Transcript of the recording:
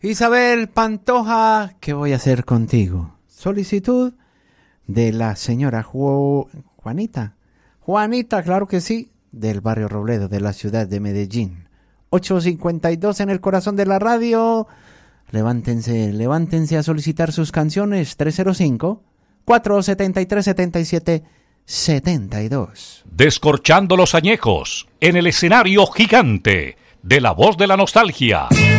Isabel Pantoja, ¿qué voy a hacer contigo? Solicitud de la señora Juanita. Juanita, claro que sí, del barrio Robledo, de la ciudad de Medellín. 8:52 en el corazón de la radio. Levántense a solicitar sus canciones. 305-473-7772. Descorchando los añejos en el escenario gigante de La Voz de la Nostalgia.